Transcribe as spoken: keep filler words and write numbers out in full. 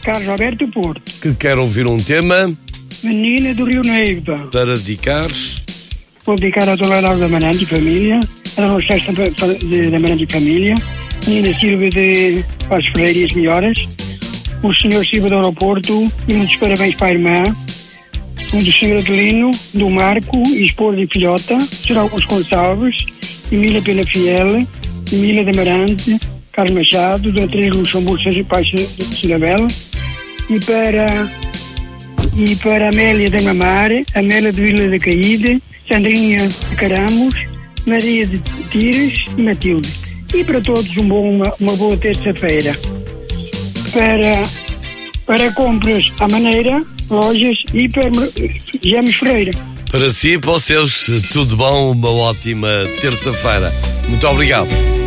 Carlos Alberto Porto. Que quer ouvir um tema Menina do Rio Neiva. para dedicares. Vou dedicar a toda a da Amarante e família, a nossa festa da Amarante e família, menina Silvia de Passos Ferreira e as melhoras, o senhor Silva do Aeroporto e muitos parabéns para a irmã, o do senhor Adelino, do Marco, esposa e filhota, senhor Augusto Gonçalves, Emília Pena Fiel, Emília de Amarante, Carlos Machado, Dona Teresa Luxemburgo, Sérgio Paz de Sinabela, e para, e para Amélia de Mamar, Amélia de Vila da Caíde, Sandrinha de Caramos, Maria de Tires e Matilde. E para todos um bom, uma, uma boa terça-feira. Para, para compras à maneira, lojas e para James Ferreira. Para si e para os seus, tudo bom, uma ótima terça-feira. Muito obrigado.